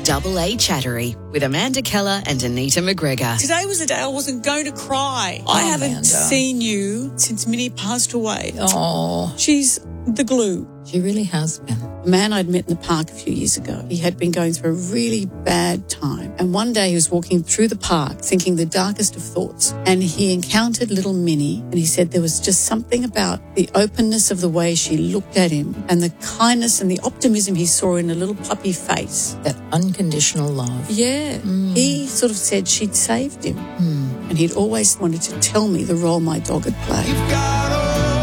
Double A Chattery with Amanda Keller and Anita McGregor. Today was the day I wasn't going to cry. I haven't seen you since Minnie passed away. Oh. She's the glue. She really has been. A man I'd met in the park a few years ago. He had been going through a really bad time. And one day he was walking through the park thinking the darkest of thoughts. And he encountered little Minnie. And he said there was just something about the openness of the way she looked at him and the kindness and the optimism he saw in a little puppy face. That unconditional love. Yeah. He sort of said she'd saved him. And he'd always wanted to tell me the role my dog had played.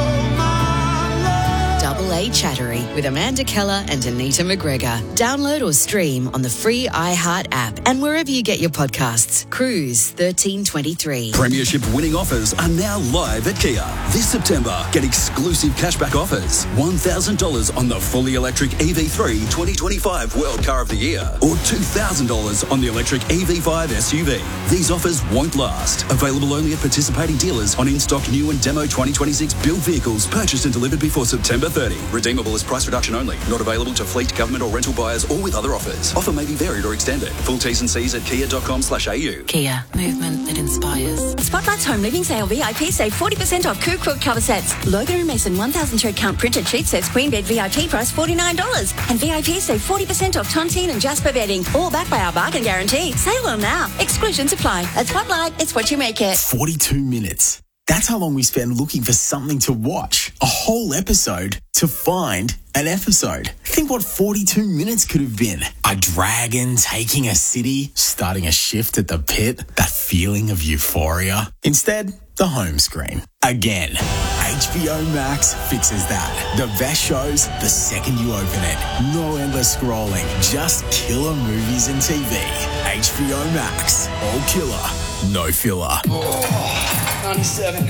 Double A Chattery with Amanda Keller and Anita McGregor. Download or stream on the free iHeart app and wherever you get your podcasts. Cruise 1323. Premiership winning offers are now live at Kia. This September, get exclusive cashback offers. $1,000 on the fully electric EV3 2025 World Car of the Year or $2,000 on the electric EV5 SUV. These offers won't last. Available only at participating dealers on in-stock new and demo 2026 build vehicles purchased and delivered before September 30. Redeemable as price reduction only. Not available to fleet, government or rental buyers or with other offers. Offer may be varied or extended. Full T's and C's at kia.com/au. Kia, movement that inspires. Spotlight's Home Living Sale VIP save 40% off Coo Quilt cover sets. Logo and Mason 1,000 thread count printed sheet sets queen bed VIP price $49. And VIP save 40% off Tontine and Jasper bedding. All backed by our bargain guarantee. Sale on now. Exclusions apply. At Spotlight, it's what you make it. 42 minutes. That's how long we spend looking for something to watch. A whole episode to find an episode. Think what 42 minutes could have been. A dragon taking a city, starting a shift at the pit, that feeling of euphoria. Instead, the home screen. Again, HBO Max fixes that. The best shows the second you open it. No endless scrolling, just killer movies and TV. HBO Max. All killer, no filler. 97.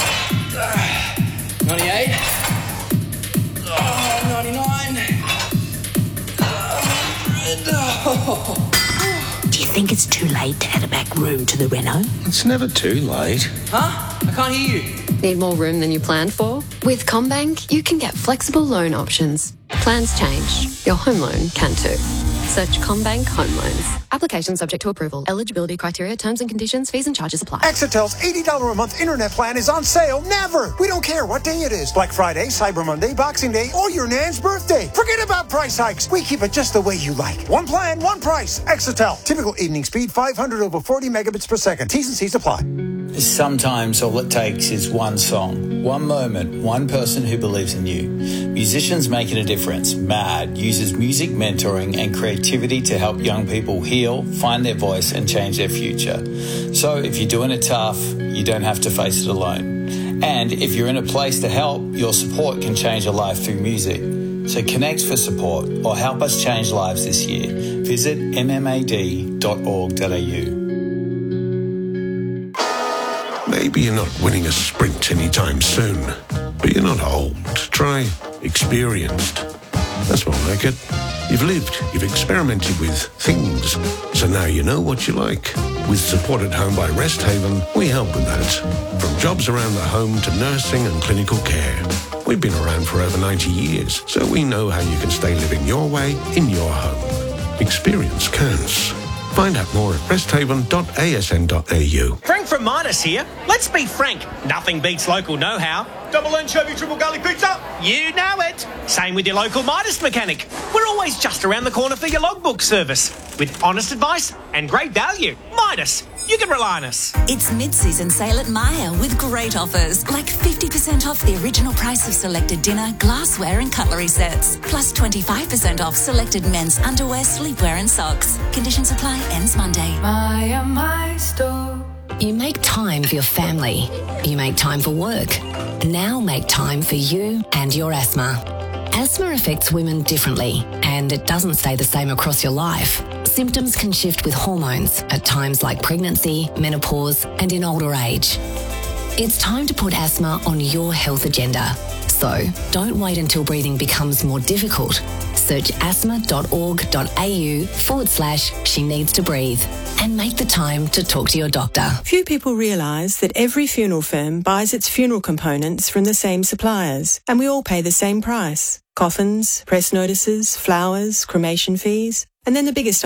98. 99. Do you think it's too late to add a back room to the reno? It's never too late. Huh? I can't hear you. Need more room than you planned for? With CommBank, you can get flexible loan options. Plans change. Your home loan can too. Search CommBank Home Loans. Application subject to approval. Eligibility criteria, terms and conditions, fees and charges apply. Exitel's $80 a month internet plan is on sale never. We don't care what day it is. Black Friday, Cyber Monday, Boxing Day, or your nan's birthday. Forget about price hikes. We keep it just the way you like. One plan, one price. Exitel. Typical evening speed, 500 over 40 megabits per second. T's and C's apply. Sometimes all it takes is one song, one moment, one person who believes in you. Musicians Making a Difference, MAD, uses music mentoring and creativity to help young people heal, find their voice and change their future. So if you're doing it tough, you don't have to face it alone. And if you're in a place to help, your support can change a life through music. So connect for support or help us change lives this year. Visit mmad.org.au. Maybe you're not winning a sprint anytime soon, but you're not old. Try experienced. That's more like it. You've lived, you've experimented with things, so now you know what you like. With Support at Home by Rest Haven, we help with that. From jobs around the home to nursing and clinical care. We've been around for over 90 years, so we know how you can stay living your way in your home. Experience counts. Find out more at resthaven.asn.au. Frank from Midas here. Let's be frank, nothing beats local know-how. Double anchovy, triple garlic pizza. You know it. Same with your local Midas mechanic. We're always just around the corner for your logbook service. With honest advice and great value. Midas, you can rely on us. It's mid-season sale at Maya with great offers, like 50% off the original price of selected dinner, glassware and cutlery sets. Plus 25% off selected men's underwear, sleepwear and socks. Conditions apply, ends Monday. Maya, my store. You make time for your family. You make time for work. Now make time for you and your asthma. Asthma affects women differently, and it doesn't stay the same across your life. Symptoms can shift with hormones at times like pregnancy, menopause, and in older age. It's time to put asthma on your health agenda. So don't wait until breathing becomes more difficult. Search asthma.org.au/she needs to breathe and make the time to talk to your doctor. Few people realise that every funeral firm buys its funeral components from the same suppliers, and we all pay the same price. Coffins, press notices, flowers, cremation fees, and then the biggest